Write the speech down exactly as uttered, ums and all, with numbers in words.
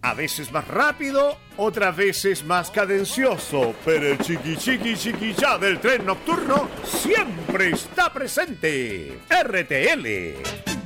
A veces más rápido, otras veces más cadencioso, pero el chiqui chiqui chiqui ya del tren nocturno siempre está presente. R T L.